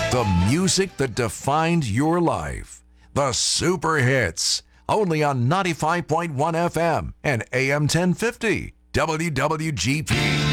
The music that defined your life. The Super Hits. Only on 95.1 FM and AM 1050. WWGP.